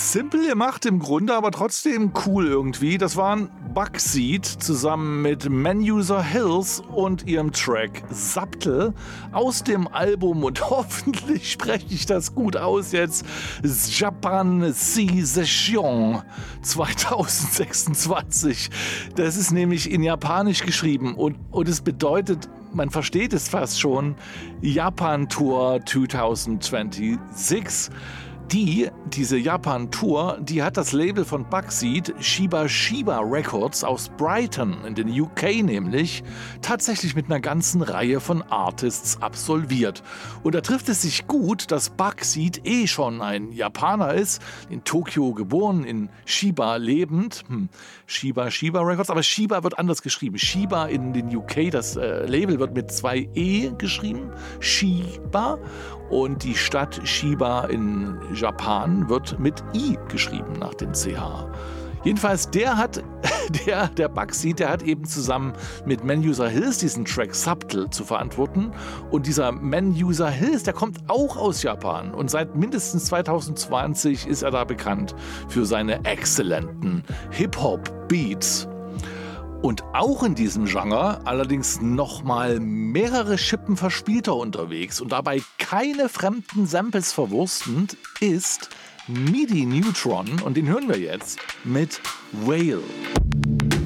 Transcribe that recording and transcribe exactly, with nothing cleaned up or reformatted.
Simpel gemacht im Grunde, aber trotzdem cool irgendwie. Das waren Bugseed zusammen mit Menuser Hills und ihrem Track Subtle aus dem Album, und hoffentlich spreche ich das gut aus jetzt, Japan Session zwanzig sechsundzwanzig. Das ist nämlich in Japanisch geschrieben und, und es bedeutet, man versteht es fast schon, Japan Tour zwanzig sechsundzwanzig. Die, diese Japan-Tour, die hat das Label von Bugseed, Shiba Shiba Records aus Brighton in den U K nämlich, tatsächlich mit einer ganzen Reihe von Artists absolviert. Und da trifft es sich gut, dass Bugseed eh schon ein Japaner ist, in Tokio geboren, in Shiba lebend. Hm. Shiba Shiba Records, aber Shiba wird anders geschrieben. Shiba in den U K, das äh, Label wird mit zwei E geschrieben, Shiba. Und die Stadt Shiba in Japan wird mit I geschrieben nach dem C H. Jedenfalls, der hat, der, der Bugseed, der hat eben zusammen mit Menuser Hills diesen Track Subtle zu verantworten. Und dieser Menuser Hills, der kommt auch aus Japan. Und seit mindestens zwanzig zwanzig ist er da bekannt für seine exzellenten Hip-Hop-Beats. Und auch in diesem Genre, allerdings nochmal mehrere Schippen verspielter unterwegs und dabei keine fremden Samples verwurstend, ist Midi Neutron, und den hören wir jetzt mit Whale.